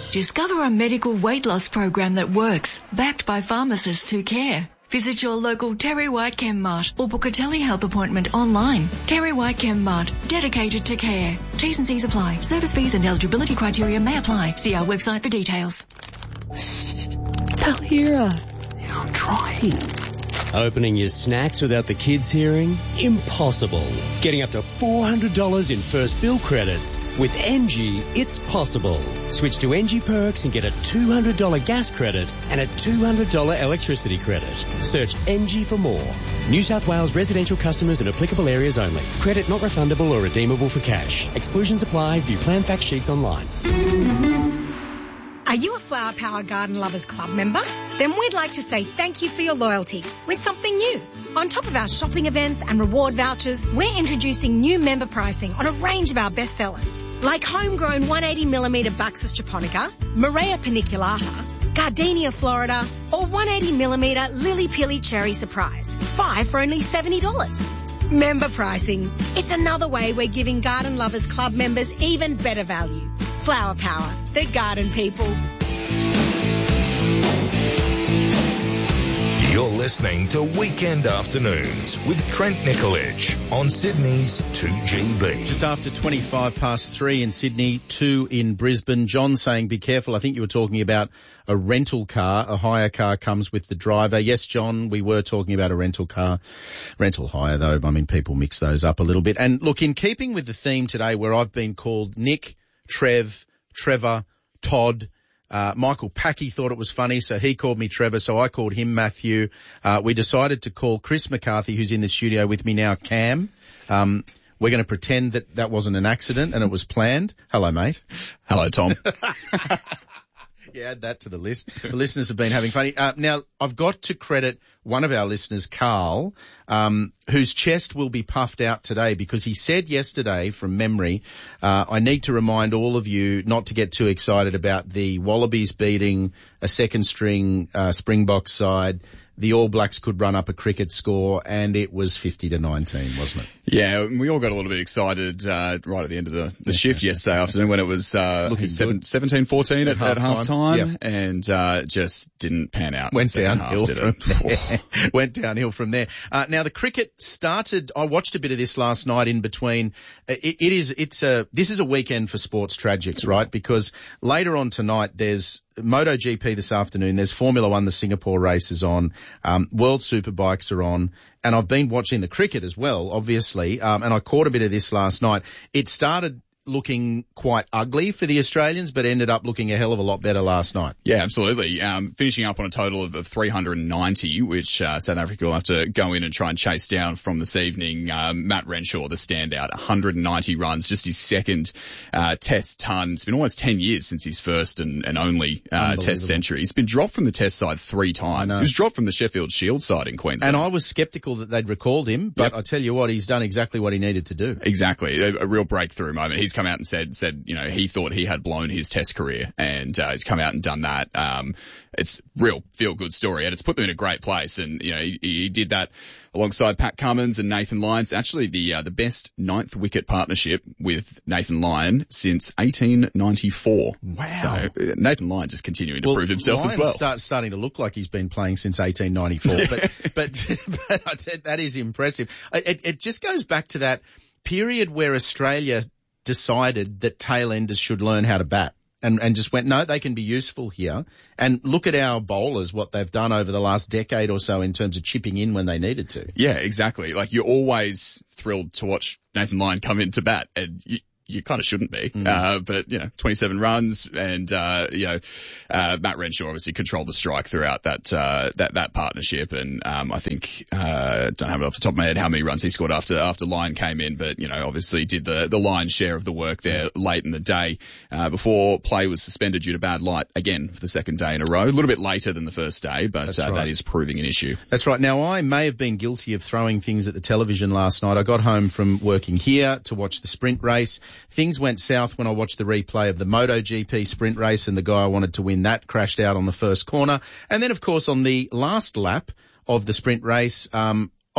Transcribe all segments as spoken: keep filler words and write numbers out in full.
Discover a medical weight loss program that works, backed by pharmacists who care. Visit your local Terry White Chemmart or book a telehealth appointment online. Terry White Chemmart, dedicated to care. T's and C's apply. Service fees and eligibility criteria may apply. See our website for details. They'll hear us. Yeah, I'm trying. Opening your snacks without the kids hearing? Impossible. Getting up to four hundred dollars in first bill credits. With Engie, it's possible. Switch to Engie Perks and get a two hundred dollars gas credit and a two hundred dollars electricity credit. Search Engie for more. New South Wales residential customers in applicable areas only. Credit not refundable or redeemable for cash. Exclusions apply. View plan fact sheets online. Are you a Flower Power Garden Lovers Club member? Then we'd like to say thank you for your loyalty with something new. On top of our shopping events and reward vouchers, we're introducing new member pricing on a range of our bestsellers, like homegrown one hundred eighty millimetre Buxus japonica, Morea paniculata, Gardenia Florida, or one hundred eighty millimetre Lily Pilly Cherry Surprise. Five for only seventy dollars. Member pricing. It's another way we're giving Garden Lovers Club members even better value. Flower Power, the garden people. You're listening to Weekend Afternoons with Trent Nicolich on Sydney's two G B. Just after twenty-five past three in Sydney, two in Brisbane. John saying be careful. I think you were talking about a rental car. A hire car comes with the driver. Yes, John, we were talking about a rental car. Rental hire, though. I mean, people mix those up a little bit. And look, in keeping with the theme today where I've been called Nick, Trev, Trevor, Todd, Uh, Michael Packy thought it was funny, so he called me Trevor, so I called him Matthew. Uh, we decided to call Chris McCarthy, who's in the studio with me now, Cam. Um, we're going to pretend that that wasn't an accident and it was planned. Hello, mate. Hello, Tom. Yeah, add that to the list. The listeners have been having fun. Uh, now, I've got to credit one of our listeners, Carl, um, whose chest will be puffed out today because he said yesterday from memory, uh, I need to remind all of you not to get too excited about the Wallabies beating a second string uh, Springboks side. The All Blacks could run up a cricket score, and it was fifty to nineteen, wasn't it? Yeah, we all got a little bit excited uh, right at the end of the, the shift yesterday afternoon when it was uh, seven, seventeen fourteen at, at half time, yep. and uh, just didn't pan out. Went downhill from there. Went downhill from there. Uh, now, the cricket started, I watched a bit of this last night in between. It, it is, it's a, this is a weekend for sports tragics, right? Because later on tonight, there's MotoGP this afternoon. There's Formula One, the Singapore race is on. Um, World Superbikes are on. And I've been watching the cricket as well, obviously. Um, and I caught a bit of this last night. It started looking quite ugly for the Australians, but ended up looking a hell of a lot better last night. Yeah, absolutely. Um, finishing up on a total of, of three hundred ninety, which uh, South Africa will have to go in and try and chase down from this evening. Um, Matt Renshaw, the standout, one hundred ninety runs, just his second uh, test ton. It's been almost ten years since his first and, and only uh, test century. He's been dropped from the test side three times. He was dropped from the Sheffield Shield side in Queensland. And I was sceptical that they'd recalled him, but yep. I tell you what, he's done exactly what he needed to do. Exactly. A, a real breakthrough moment. He's come out and said, said, you know, he thought he had blown his test career, and uh, he's come out and done that. Um, it's real feel-good story, and it's put them in a great place. And, you know, he, he did that alongside Pat Cummins and Nathan Lyons. Actually, the uh, the best ninth wicket partnership with Nathan Lyon since eighteen ninety-four. Wow. So Nathan Lyon just continuing to well, prove himself Lyon's as well. Start, starting to look like he's been playing since eighteen ninety-four, but, but, but that is impressive. It, it just goes back to that period where Australia decided that tail-enders should learn how to bat and, and just went, no, they can be useful here. And look at our bowlers, what they've done over the last decade or so in terms of chipping in when they needed to. Yeah, exactly. Like, you're always thrilled to watch Nathan Lyon come into bat, and you, you kind of shouldn't be. Mm. Uh, but, you know, twenty-seven runs and, uh, you know, uh, Matt Renshaw obviously controlled the strike throughout that, uh, that, that partnership. And, um, I think, uh, don't have it off the top of my head how many runs he scored after, after Lyon came in, but, you know, obviously did the, the lion's share of the work there mm. late in the day, uh, before play was suspended due to bad light again for the second day in a row. A little bit later than the first day, but, uh, right. that is proving an issue. That's right. Now, I may have been guilty of throwing things at the television last night. I got home from working here to watch the sprint race. Things went south when I watched the replay of the MotoGP sprint race, and the guy I wanted to win that crashed out on the first corner. And then, of course, on the last lap of the sprint race, um,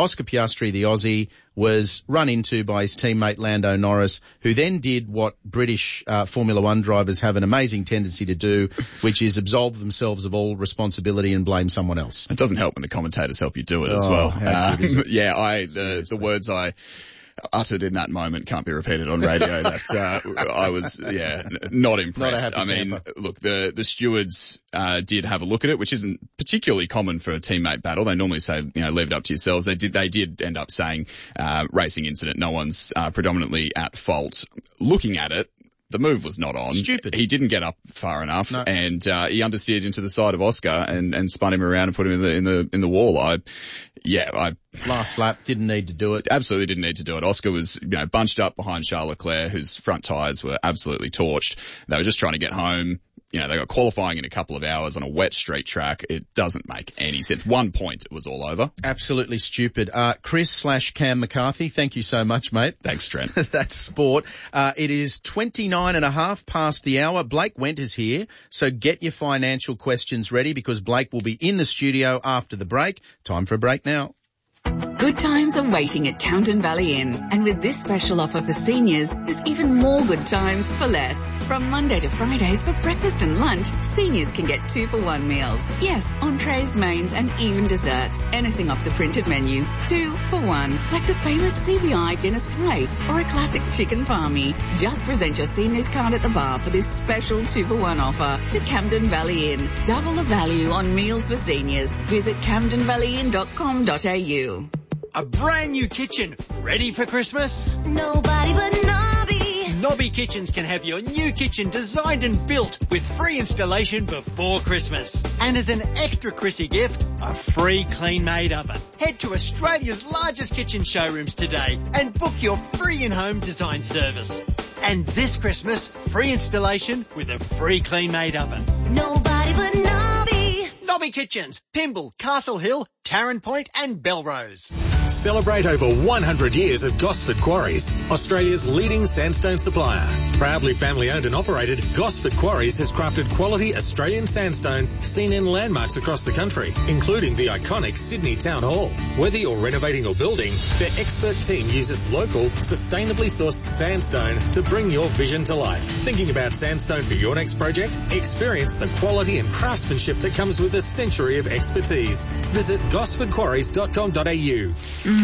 Oscar Piastri, the Aussie, was run into by his teammate Lando Norris, who then did what British uh, Formula One drivers have an amazing tendency to do, which is absolve themselves of all responsibility and blame someone else. It doesn't help when the commentators help you do it as Oh, well. how good is it? Yeah, I the, the words I uttered in that moment can't be repeated on radio. That uh, I was, yeah, not impressed. Not a happy I mean, camper. look, the the stewards uh, did have a look at it, which isn't particularly common for a teammate battle. They normally say, you know, leave it up to yourselves. They did, they did end up saying, uh, racing incident. No one's uh, predominantly at fault. Looking at it, the move was not on. Stupid. He didn't get up far enough, No. and uh, he understeered into the side of Oscar and, and spun him around and put him in the in the in the wall. I, yeah, I Last lap, didn't need to do it. absolutely didn't need to do it. Oscar was, you know, bunched up behind Charles Leclerc, whose front tyres were absolutely torched. They were just trying to get home. You know, they got qualifying in a couple of hours on a wet street track. It doesn't make any sense. One point, it was all over. Absolutely stupid. Uh, Chris slash Cam McCarthy, thank you so much, mate. Thanks, Trent. That's sport. Uh, it is twenty-nine and a half past the hour. Blake Went is here, so get your financial questions ready because Blake will be in the studio after the break. Time for a break now. Good times are waiting at Camden Valley Inn. And with this special offer for seniors, there's even more good times for less. From Monday to Fridays for breakfast and lunch, seniors can get two for one meals. Yes, entrees, mains and even desserts. Anything off the printed menu. Two for one. Like the famous C B I Guinness Pie or a classic chicken palmy. Just present your seniors card at the bar for this special two for one offer to Camden Valley Inn. Double the value on meals for seniors. Visit camden valley inn dot com dot a u. A brand new kitchen ready for Christmas? Nobody but Nobby. Nobby Kitchens can have your new kitchen designed and built with free installation before Christmas. And as an extra Chrissy gift, a free clean-made oven. Head to Australia's largest kitchen showrooms today and book your free in-home design service. And this Christmas, free installation with a free clean-made oven. Nobody but Nobby. Nobby Kitchens, Pymble, Castle Hill, Tarrant Point and Belrose. Celebrate over one hundred years of Gosford Quarries, Australia's leading sandstone supplier. Proudly family owned and operated, Gosford Quarries has crafted quality Australian sandstone seen in landmarks across the country, including the iconic Sydney Town Hall. Whether you're renovating or building, their expert team uses local, sustainably sourced sandstone to bring your vision to life. Thinking about sandstone for your next project? Experience the quality and craftsmanship that comes with a century of expertise. Visit gosford quarries dot com dot a u.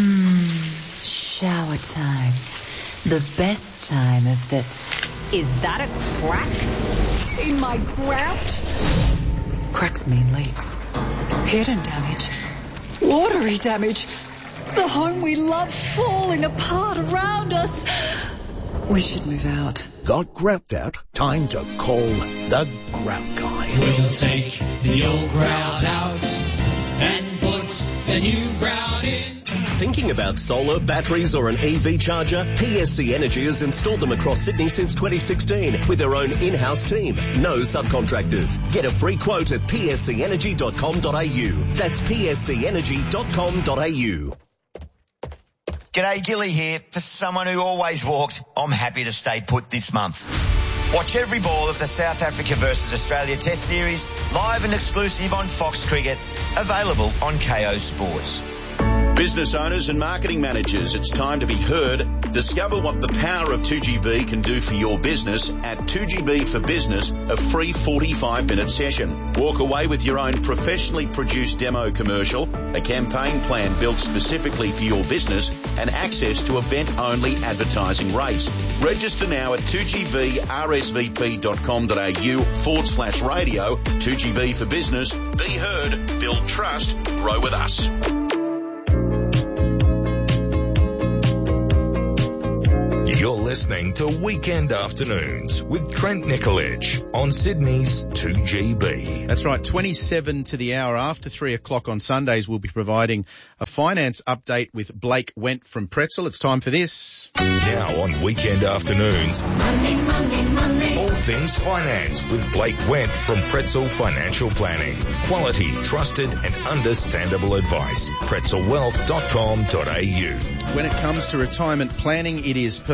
Mmm, shower time. The best time of the... Is that a crack in my grout? Cracks mean leaks. Hidden damage. Watery damage. The home we love falling apart around us. We should move out. Got grout out? Time to call the Grout Guy. We'll take the old grout out and put the new grout in. Thinking about solar, batteries or an E V charger? P S C Energy has installed them across Sydney since twenty sixteen with their own in-house team. No subcontractors. Get a free quote at p s c energy dot com dot a u. That's p s c energy dot com dot a u. G'day, Gilly here. For someone who always walked, I'm happy to stay put this month. Watch every ball of the South Africa versus Australia Test Series, live and exclusive on Fox Cricket, available on K O Sports. Business owners and marketing managers, it's time to be heard. Discover what the power of two G B can do for your business at two G B for Business, a free forty-five minute session. Walk away with your own professionally produced demo commercial, a campaign plan built specifically for your business, and access to event-only advertising rates. Register now at two g b r s v p dot com dot a u forward slash radio. two G B for Business. Be heard, build trust, grow with us. You're listening to Weekend Afternoons with Trent Nicolich on Sydney's two G B. That's right, twenty-seven to the hour. After three o'clock on Sundays, we'll be providing a finance update with Blake Went from Pretzel. It's time for this. Now on Weekend Afternoons, Money, money, money. all things finance with Blake Went from Pretzel Financial Planning. Quality, trusted and understandable advice. pretzel wealth dot com dot a u. When it comes to retirement planning, it is personal.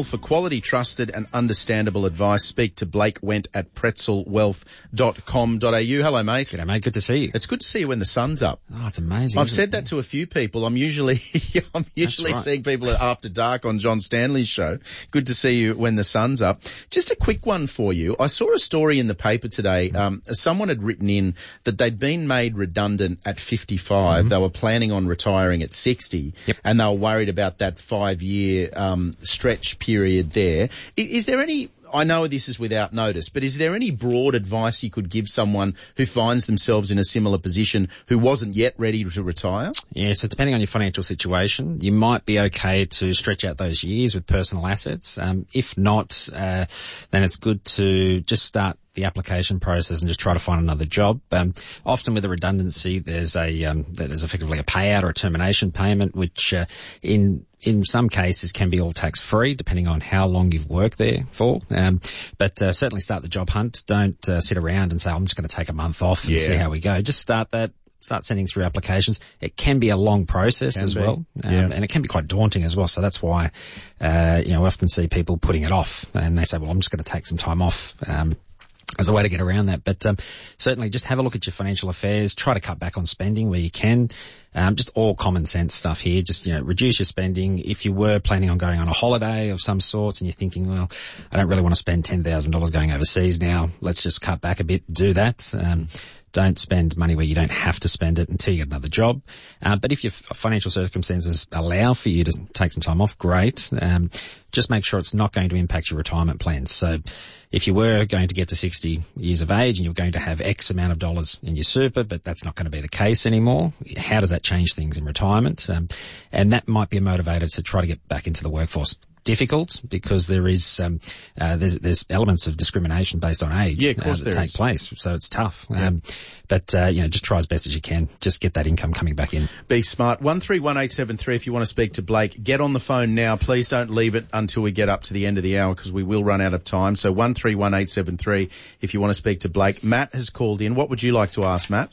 For quality, trusted and understandable advice, speak to Blake Wendt at pretzel wealth dot com dot a u. Hello, mate. G'day, mate. Good to see you. It's good to see you when the sun's up. Oh, it's amazing. I've said that to a few people. I'm usually I'm usually right. seeing people at After Dark on John Stanley's show. Good to see you when the sun's up. Just a quick one for you. I saw a story in the paper today. Um, someone had written in that they'd been made redundant at fifty-five. Mm-hmm. They were planning on retiring at sixty, yep. and they were worried about that five-year um, stretch period there. Is, is there any... I know this is without notice, but is there any broad advice you could give someone who finds themselves in a similar position who wasn't yet ready to retire? Yeah, so depending on your financial situation, you might be okay to stretch out those years with personal assets. Um, if not, uh, then it's good to just start the application process and just try to find another job. Um, often with a redundancy, there's a um, there's effectively a payout or a termination payment, which uh, in in some cases can be all tax free, depending on how long you've worked there for. Um, but uh, certainly start the job hunt. Don't uh, sit around and say, I'm just going to take a month off and yeah. see how we go. Just start that. Start sending through applications. It can be a long process can as be. well, um, yeah. and it can be quite daunting as well. So that's why, uh, you know, we often see people putting it off, and they say, well, I'm just going to take some time off. Um, as a way to get around that. But um, certainly just have a look at your financial affairs. Try to cut back on spending where you can. Um, just all common sense stuff here. Just, you know, reduce your spending. If you were planning on going on a holiday of some sorts and you're thinking, well, I don't really want to spend ten thousand dollars going overseas now. Let's just cut back a bit. Do that. Um, Don't spend money where you don't have to spend it until you get another job. Uh, but if your financial circumstances allow for you to take some time off, great. Um, just make sure it's not going to impact your retirement plans. So if you were going to get to sixty years of age and you're going to have X amount of dollars in your super, but that's not going to be the case anymore, how does that change things in retirement? Um, and that might be a motivator to try to get back into the workforce. Difficult because there is um, uh, there's, there's elements of discrimination based on age yeah, of course uh, that there take is. place, so it's tough. Yeah. Um, but uh, you know, just try as best as you can. Just get that income coming back in. Be smart. One three one eight seven three. If you want to speak to Blake, get on the phone now. Please don't leave it until we get up to the end of the hour because we will run out of time. So one three one eight seven three. If you want to speak to Blake, Matt has called in. What would you like to ask, Matt?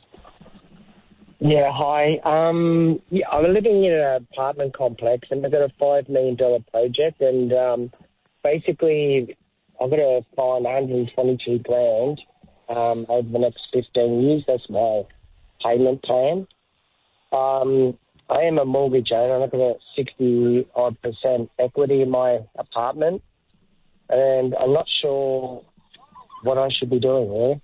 Yeah, hi. Um, yeah, I'm living in an apartment complex and I've got a five million dollars project and um, basically I've got to find one hundred twenty-two grand um, over the next fifteen years. That's my payment plan. Um, I am a mortgage owner and I've got a sixty odd percent equity in my apartment and I'm not sure what I should be doing there.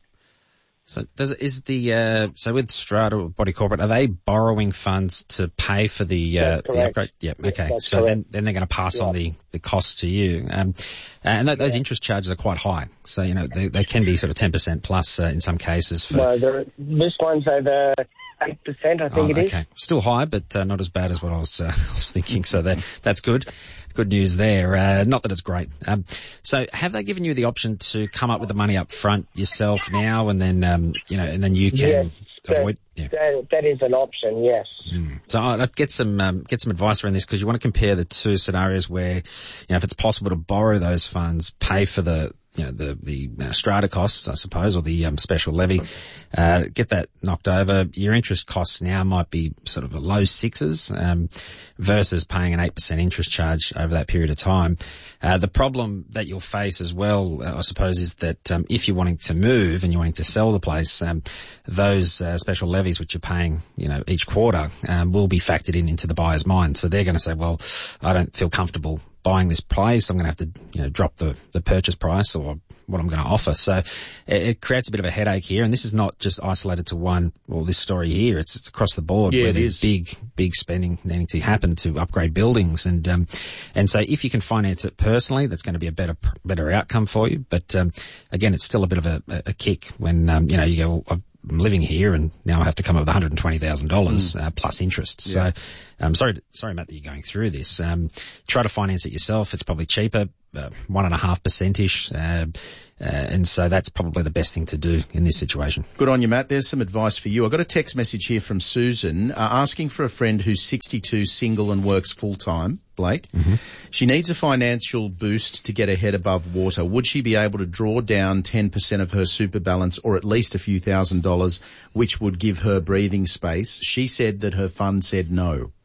So does it, is the, uh, so with Strata or Body Corporate, are they borrowing funds to pay for the, uh, the upgrade? Yep. Okay. That's so correct. then, then they're going to pass Yeah. on the, the costs to you. Um, and th- those interest charges are quite high. So, you know, they, they can be sort of ten percent plus, uh, in some cases for. No, there, this one's over eight percent, I think oh, it is. okay. Still high, but, uh, not as bad as what I was, uh, I was thinking. So that, that's good. Good news there. Uh, not that it's great. Um, so have they given you the option to come up with the money up front yourself now and then, um, you know, and then you can Yes, avoid? that, Yeah. that, that is an option, yes. Mm. So I'd get some um, get some advice around this because you want to compare the two scenarios where, you know, if it's possible to borrow those funds, pay for the, you know, the the uh, strata costs, I suppose, or the um, special levy, uh, get that knocked over. Your interest costs now might be sort of a low sixes um, versus paying an eight percent interest charge over that period of time. Uh, the problem that you'll face as well, uh, I suppose, is that um, if you're wanting to move and you're wanting to sell the place, um, those uh, special levies which you're paying, you know, each quarter um, will be factored in into the buyer's mind. So they're going to say, well, I don't feel comfortable buying this place. I'm going to have to, you know, drop the, the purchase price or what I'm going to offer. So it, it creates a bit of a headache here. And this is not just isolated to one, well, this story here. It's, it's across the board Yeah, where it there's is. big, big spending needing to happen to upgrade buildings. And, um, and so if you can finance it personally, that's going to be a better, better outcome for you. But, um, again, it's still a bit of a, a kick when, um, you know, you go, well, I've, I'm living here and now I have to come up with one hundred twenty thousand dollars mm. uh, plus interest. Yeah. So, um, sorry, sorry, Matt, that you're going through this. Um, try to finance it yourself. It's probably cheaper, uh, one and a half percent-ish. Uh, uh, and so that's probably the best thing to do in this situation. Good on you, Matt. There's some advice for you. I got a text message here from Susan uh, asking for a friend who's sixty-two, single and works full-time, Blake. Mm-hmm. She needs a financial boost to get her head above water. Would she be able to draw down ten percent of her super balance or at least a few thousand dollars, which would give her breathing space? She said that her fund said no.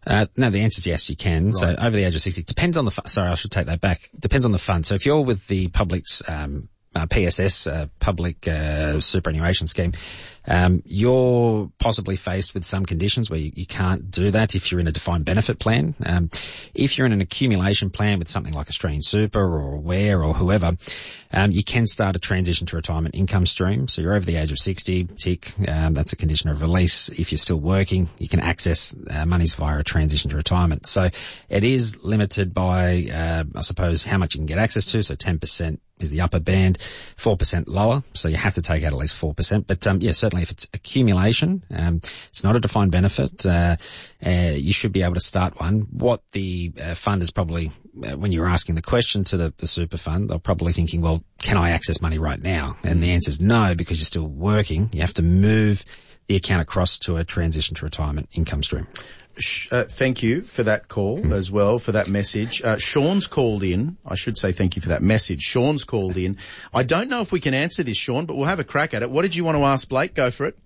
Uh, no, the answer is yes, you can. Right. So over the age of sixty, depends on the, fu- sorry, I should take that back. Depends on the fund. So if you're with the public's, um, uh, P S S, uh, public, uh, superannuation scheme, um, you're possibly faced with some conditions where you, you can't do that if you're in a defined benefit plan. Um, if you're in an accumulation plan with something like Australian Super or Aware or whoever, um, you can start a transition to retirement income stream. So you're over the age of sixty, tick, um, that's a condition of release. If you're still working, you can access uh, monies via a transition to retirement. So it is limited by, uh, I suppose, how much you can get access to. So ten percent is the upper band, four percent lower. So you have to take out at least four percent. But, um, yeah, certainly if it's accumulation, um, it's not a defined benefit, uh, uh, you should be able to start one. What the uh, fund is probably, uh, when you're asking the question to the, the super fund, they're probably thinking, well, can I access money right now? And the answer is no, because you're still working. You have to move the account across to a transition to retirement income stream. Uh, thank you for that call mm. as well, for that message. Uh, Sean's called in. I should say thank you for that message. Sean's called in. I don't know if we can answer this, Sean, but we'll have a crack at it. What did you want to ask Blake? Go for it.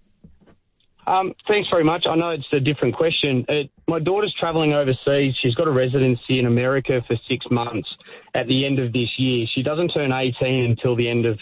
Um, thanks very much. I know it's a different question. It, my daughter's travelling overseas. She's got a residency in America for six months at the end of this year. She doesn't turn eighteen until the end of,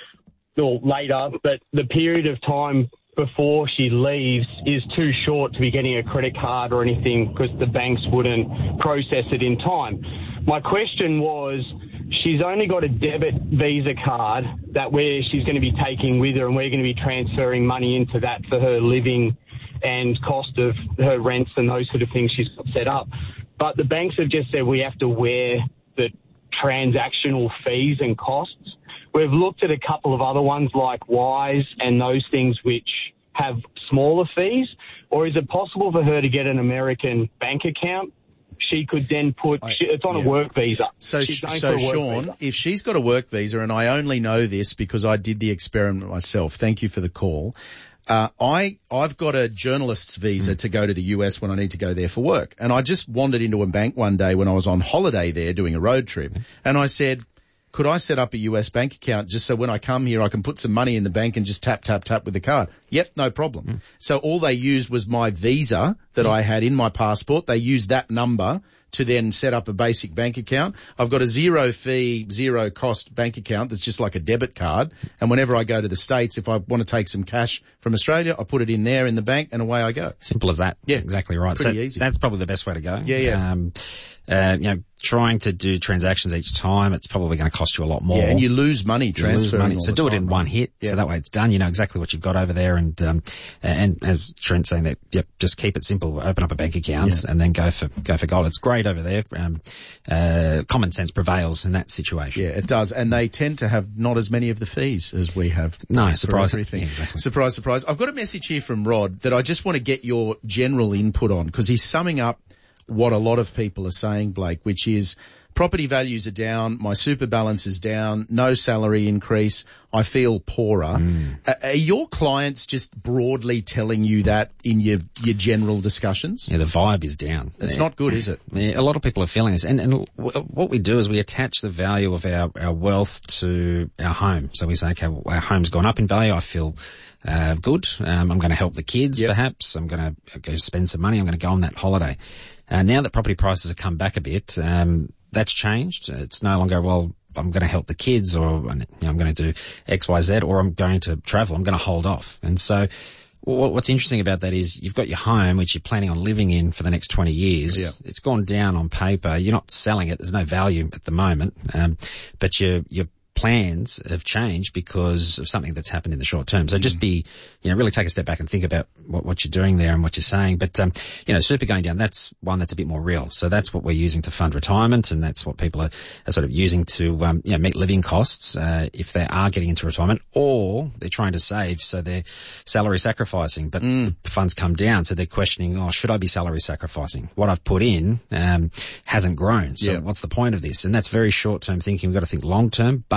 or later, but the period of time before she leaves is too short to be getting a credit card or anything because the banks wouldn't process it in time. My question was, she's only got a debit Visa card that where she's going to be taking with her, and we're going to be transferring money into that for her living and cost of her rents and those sort of things she's got set up. But the banks have just said we have to wear the transactional fees and costs. We've looked at a couple of other ones like Wise and those things which have smaller fees. Or is it possible for her to get an American bank account? She could then put, I, she, it's on yeah. a work visa. So, so Sean, visa. If she's got a work visa, and I only know this because I did the experiment myself, thank you for the call. Uh, I, I've got a journalist's visa mm. to go to the U S when I need to go there for work. And I just wandered into a bank one day when I was on holiday there doing a road trip. Mm. And I said, could I set up a U S bank account just so when I come here I can put some money in the bank and just tap, tap, tap with the card? Yep, no problem. Mm. So all they used was my visa that mm. I had in my passport. They used that number to then set up a basic bank account. I've got a zero fee, zero cost bank account that's just like a debit card. And whenever I go to the States, if I want to take some cash from Australia, I put it in there in the bank and away I go. Simple as that. Yeah. Exactly right. Pretty so easy. That's probably the best way to go. Yeah, yeah. Um, uh, you know, trying to do transactions each time, it's probably going to cost you a lot more. Yeah, and you lose money transferring money. So do time, it in right? one hit. Yeah. So that way it's done. You know exactly what you've got over there. And, um, and as Trent's saying that, yep, just keep it simple. Open up a bank account yeah. and then go for, go for gold. It's great over there. Um, uh, common sense prevails in that situation. Yeah, it does. And they tend to have not as many of the fees as we have. No, surprise. Everything. Yeah, exactly. Surprise, surprise. I've got a message here from Rod that I just want to get your general input on because he's summing up what a lot of people are saying, Blake, which is property values are down, my super balance is down, no salary increase, I feel poorer. Mm. Are your clients just broadly telling you that in your, your general discussions? Yeah, the vibe is down. It's yeah. not good, is it? Yeah, a lot of people are feeling this. And, and what we do is we attach the value of our, our wealth to our home. So we say, okay, well, our home's gone up in value, I feel uh, good, um, I'm going to help the kids yep. perhaps, I'm going to go spend some money, I'm going to go on that holiday. Uh, now that property prices have come back a bit, um, that's changed. It's no longer, well, I'm going to help the kids or you know, I'm going to do X, Y, Z, or I'm going to travel. I'm going to hold off. And so well, what's interesting about that is you've got your home, which you're planning on living in for the next twenty years. Yeah. It's gone down on paper. You're not selling it. There's no value at the moment. Um, but your, your plans have changed because of something that's happened in the short term. So just be, you know, really take a step back and think about what, what you're doing there and what you're saying. But, um, you know, super going down, that's one that's a bit more real. So that's what we're using to fund retirement, and that's what people are, are sort of using to, um, you know, meet living costs, uh, if they are getting into retirement, or they're trying to save, so they're salary sacrificing, but mm. the funds come down, so they're questioning, oh, should I be salary sacrificing? What I've put in, um, hasn't grown. So yeah. what's the point of this? And that's very short term thinking. We've got to think long term, but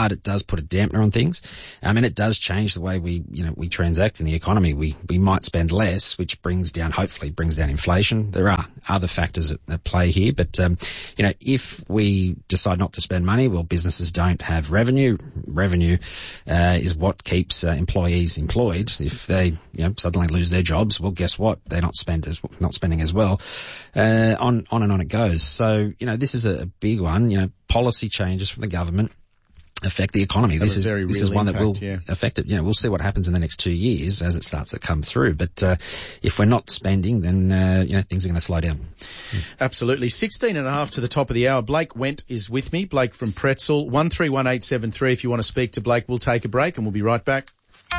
right, it does put a dampener on things. I mean, it does change the way we, you know, we transact in the economy. We, we might spend less, which brings down, hopefully brings down inflation. There are other factors at, at play here, but, um, you know, if we decide not to spend money, well, businesses don't have revenue. Revenue, uh, is what keeps uh, employees employed. If they, you know, suddenly lose their jobs, well, guess what? They're not spend as, not spending as well. Uh, on, on and on it goes. So, you know, this is a big one. You know, policy changes from the government affect the economy. Have this a is very this real is one impact, that will yeah. affect it. You know, we'll see what happens in the next two years as it starts to come through. But uh, if we're not spending, then uh, you know things are going to slow down. Absolutely. Sixteen and a half to the top of the hour. Blake Went is with me. Blake from Pretzel. One three one eight seven three. If you want to speak to Blake, we'll take a break and we'll be right back.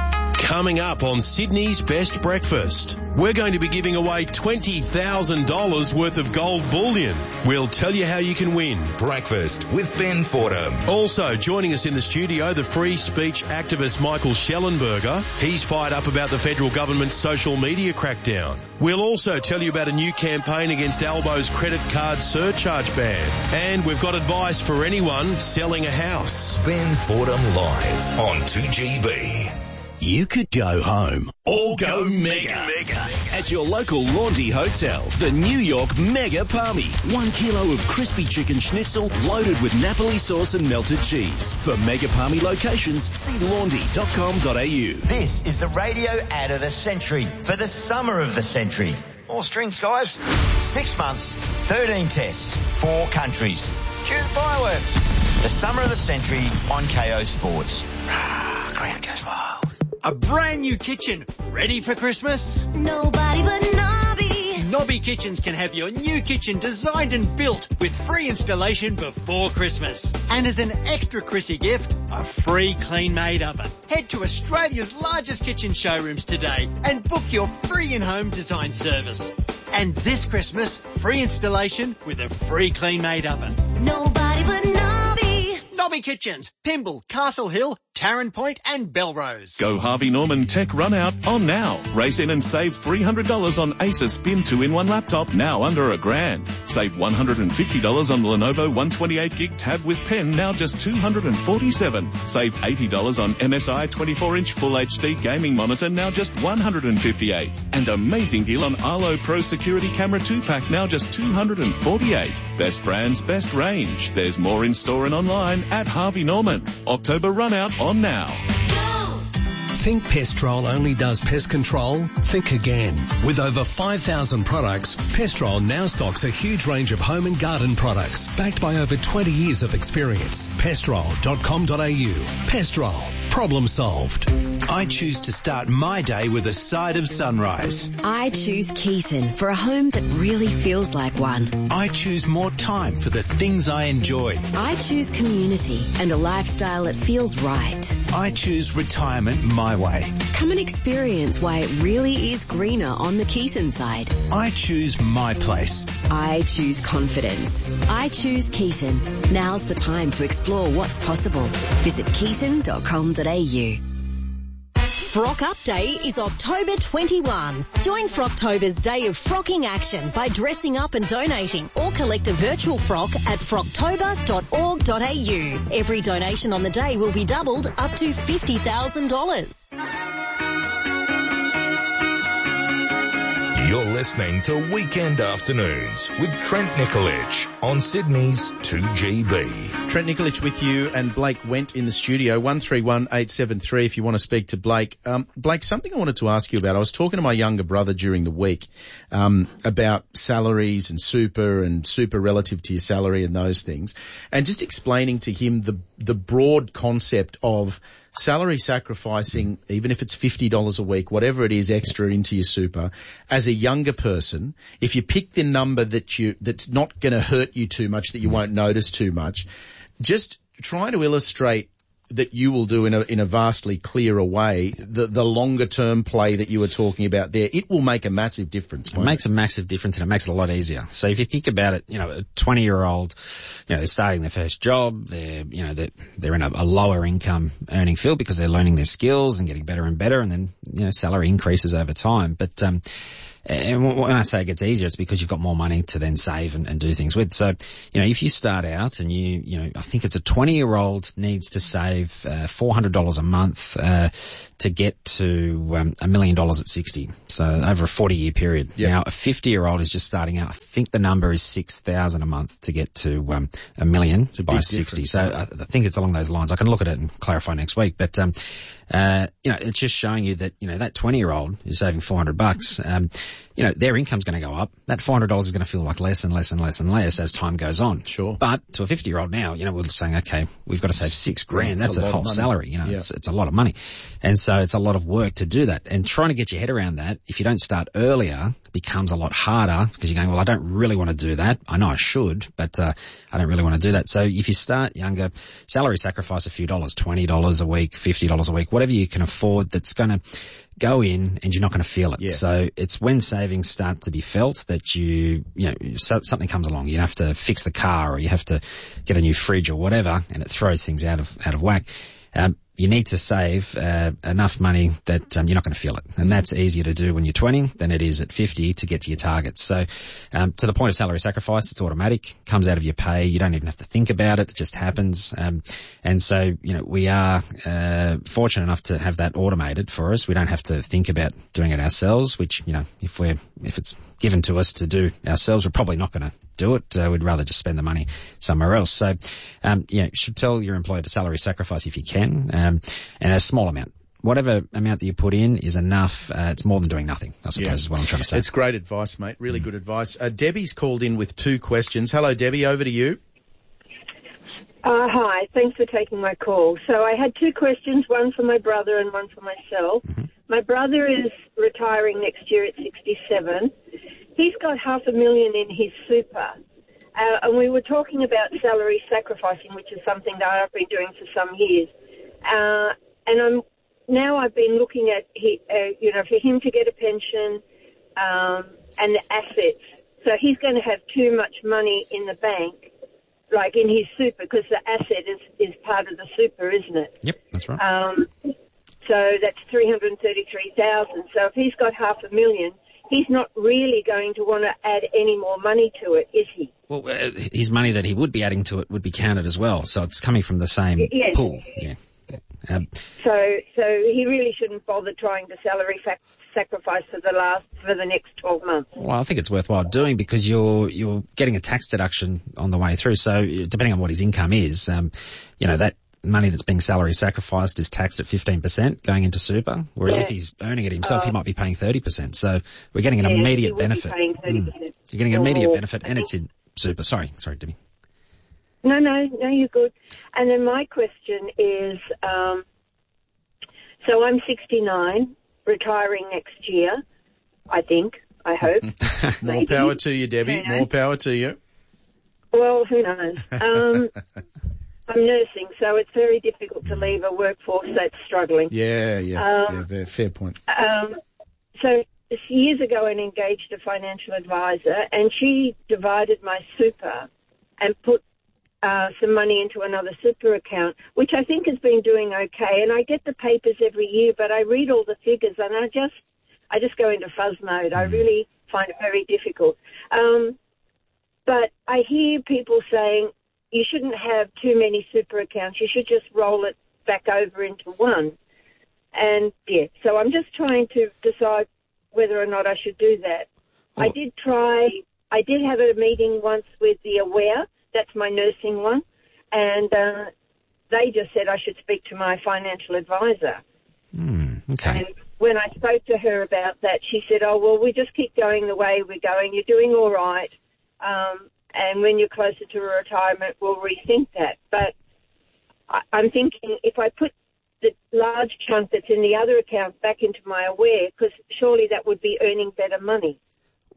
Coming up on Sydney's Best Breakfast, we're going to be giving away twenty thousand dollars worth of gold bullion. We'll tell you how you can win. Breakfast with Ben Fordham. Also joining us in the studio, the free speech activist Michael Schellenberger. He's fired up about the federal government's social media crackdown. We'll also tell you about a new campaign against Albo's credit card surcharge ban. And we've got advice for anyone selling a house. Ben Fordham live on two G B. You could go home or go mega. mega. At your local Laundry Hotel, the New York Mega Palmy. One kilo of crispy chicken schnitzel loaded with Napoli sauce and melted cheese. For Mega Palmy locations, see laundry dot com dot a u. This is the radio ad of the century for the summer of the century. All strings, guys. Six months, thirteen tests, four countries. Cue the fireworks. The summer of the century on K O Sports. Ah, crowd goes wild. A brand new kitchen ready for Christmas? Nobody but Nobby. Nobby Kitchens can have your new kitchen designed and built with free installation before Christmas. And as an extra Chrissy gift, a free clean-made oven. Head to Australia's largest kitchen showrooms today and book your free in-home design service. And this Christmas, free installation with a free clean-made oven. Nobody but Nobby. Nobby Kitchens, Pymble, Castle Hill, Tarrant Point and Belrose. Go Harvey Norman Tech Run Out on now. Race in and save three hundred dollars on Acer Spin two in one laptop, now under a grand. Save one hundred fifty dollars on the Lenovo one twenty-eight gig tab with pen, now just two hundred forty-seven dollars. Save eighty dollars on M S I twenty-four inch Full H D gaming monitor, now just one hundred fifty-eight dollars. And amazing deal on Arlo Pro Security Camera two pack, now just two hundred forty-eight dollars. Best brands, best range. There's more in store and online at Harvey Norman. October Run Out on now. Think Pestrol only does pest control? Think again. With over five thousand products, Pestrol now stocks a huge range of home and garden products, backed by over twenty years of experience. Pestrol dot com dot a u. Pestrol. Problem solved. I choose to start my day with a side of sunrise. I choose Keaton for a home that really feels like one. I choose more time for the things I enjoy. I choose community and a lifestyle that feels right. I choose retirement my way. Come and experience why it really is greener on the Keaton side. I choose my place. I choose confidence. I choose Keaton. Now's the time to explore what's possible. Visit keaton dot com dot a u. Frock Up Day is October twenty-first. Join Frocktober's day of frocking action by dressing up and donating, or collect a virtual frock at frocktober dot org dot a u. Every donation on the day will be doubled up to fifty thousand dollars. You're listening to Weekend Afternoons with Trent Nicolich on Sydney's two G B. Trent Nicolich with you, and Blake Went in the studio. one three one eight seven three if you want to speak to Blake. Um, Blake, something I wanted to ask you about. I was talking to my younger brother during the week um, about salaries and super and super relative to your salary and those things, and just explaining to him the the broad concept of salary sacrificing, even if it's fifty dollars a week, whatever it is extra into your super, as a younger person, if you pick the number that you, that's not going to hurt you too much, that you won't notice too much, just try to illustrate that you will do in a, in a vastly clearer way, the, the longer term play that you were talking about there, it will make a massive difference. It makes a massive difference, and it makes it a lot easier. So if you think about it, you know, a twenty year old, you know, they're starting their first job, they're, you know, they're, they're in a, a lower income earning field because they're learning their skills and getting better and better, and then, you know, salary increases over time. But, um, And when I say it gets easier, it's because you've got more money to then save and, and do things with. So, you know, if you start out and you, you know, I think it's a twenty-year-old needs to save uh, four hundred dollars a month uh, to get to um, a million dollars at sixty. So over a forty-year period. Yep. Now, a fifty-year-old is just starting out. I think the number is six thousand a month to get to um, a million by sixty. So I, I think it's along those lines. I can look at it and clarify next week. But, um, uh, you know, it's just showing you that, you know, that twenty-year-old is saving four hundred bucks. Um, you know, their income's going to go up. That four hundred dollars is going to feel like less and less and less and less as time goes on. Sure. But to a fifty-year-old now, you know, we're saying, okay, we've got to save six grand. That's a, a whole salary. You know, yeah. it's, it's a lot of money. And so it's a lot of work to do that. And trying to get your head around that, if you don't start earlier, becomes a lot harder because you're going, well, I don't really want to do that. I know I should, but, uh, I don't really want to do that. So if you start younger, salary sacrifice a few dollars, twenty dollars a week, fifty dollars a week, whatever you can afford that's going to go in and you're not going to feel it. Yeah. So it's when savings start to be felt that you, you know, so, something comes along. You have to fix the car or you have to get a new fridge or whatever and it throws things out of, out of whack. Um, you need to save uh, enough money that um, you're not going to feel it. And that's easier to do when you're twenty than it is at fifty to get to your targets. So um, to the point of salary sacrifice, it's automatic, comes out of your pay. You don't even have to think about it. It just happens. Um, and so, you know, we are uh, fortunate enough to have that automated for us. We don't have to think about doing it ourselves, which, you know, if we're if it's given to us to do ourselves, we're probably not going to do it. Uh, we'd rather just spend the money somewhere else. So, um, you know, you should tell your employer to salary sacrifice if you can. Um, Um, and a small amount. Whatever amount that you put in is enough. Uh, it's more than doing nothing, I suppose, yeah. is what I'm trying to say. It's great advice, mate. Really mm. good advice. Uh, Debbie's called in with two questions. Hello, Debbie. Over to you. Uh, hi. Thanks for taking my call. So I had two questions, one for my brother and one for myself. Mm-hmm. My brother is retiring next year at sixty-seven. He's got half a million in his super. Uh, and we were talking about salary sacrificing, which is something that I've been doing for some years. Uh, and I'm now I've been looking at, he, uh, you know, for him to get a pension um, and the assets. So he's going to have too much money in the bank, like in his super, because the asset is, is part of the super, isn't it? Yep, that's right. Um, so that's three hundred thirty-three thousand dollars. So if he's got half a million, he's not really going to want to add any more money to it, is he? Well, uh, his money that he would be adding to it would be counted as well. So it's coming from the same yes. pool. Yeah. Um, so, so he really shouldn't bother trying to salary fac- sacrifice for the last for the next twelve months. Well, I think it's worthwhile doing because you're you're getting a tax deduction on the way through. So, depending on what his income is, um, you know that money that's being salary sacrificed is taxed at fifteen percent going into super. Whereas yeah. if he's earning it himself, uh, he might be paying thirty percent. So we're getting an yeah, immediate he would benefit. Be paying thirty percent. Mm. You're getting an immediate or, benefit, and it's in super. Sorry, sorry, Debbie. No, no, no, you're good. And then my question is, um, so I'm sixty-nine, retiring next year, I think, I hope. More maybe. power to you, Debbie. More power to you. Well, who knows? Um, I'm nursing, so it's very difficult to leave a workforce that's struggling. Yeah, yeah, um, yeah, fair point. Um, so years ago I engaged a financial advisor, and she divided my super and put Uh, some money into another super account, which I think has been doing okay. And I get the papers every year, but I read all the figures and I just, I just go into fuzz mode. Mm. I really find it very difficult. Um, but I hear people saying you shouldn't have too many super accounts. You should just roll it back over into one. And yeah, so I'm just trying to decide whether or not I should do that. Oh. I did try, I did have a meeting once with the Aware. That's my nursing one. And uh, they just said I should speak to my financial advisor. Mm, okay. And when I spoke to her about that, she said, oh, well, we just keep going the way we're going. You're doing all right. Um, and when you're closer to retirement, we'll rethink that. But I, I'm thinking if I put the large chunk that's in the other account back into my Aware, because surely that would be earning better money. What?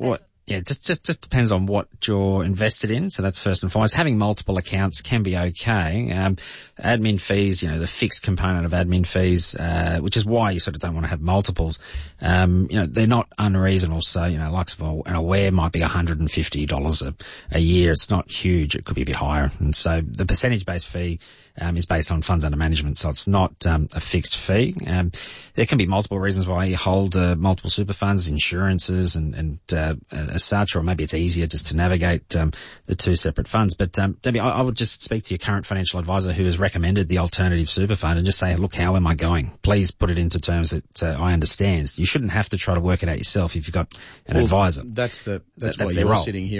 Yeah, just, just, just depends on what you're invested in. So that's first and foremost. Having multiple accounts can be okay. Um, admin fees, you know, the fixed component of admin fees, uh, which is why you sort of don't want to have multiples. Um, you know, they're not unreasonable. So, you know, like an Aware might be one hundred fifty dollars a, a year. It's not huge. It could be a bit higher. And so the percentage-based fee, um, is based on funds under management. So it's not, um, a fixed fee. Um, there can be multiple reasons why you hold, uh, multiple super funds, insurances and, and, uh, as such, or maybe it's easier just to navigate um, the two separate funds. But um, Debbie, I, I would just speak to your current financial advisor who has recommended the alternative super fund and just say, look, how am I going? Please put it into terms that uh, I understand. You shouldn't have to try to work it out yourself if you've got an well, advisor. That's the that's, that's why their you're role. sitting here